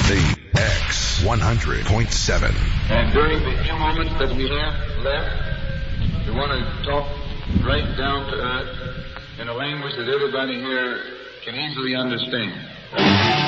The X100.7. And during the few moments that we have left, we want to talk right down to earth in a language that everybody here can easily understand.